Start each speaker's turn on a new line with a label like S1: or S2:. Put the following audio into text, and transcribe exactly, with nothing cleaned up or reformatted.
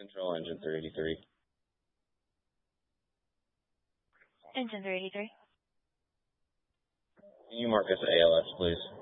S1: Control, engine three eighty-three.
S2: Engine three eighty-three.
S1: Can you mark us A L S, please?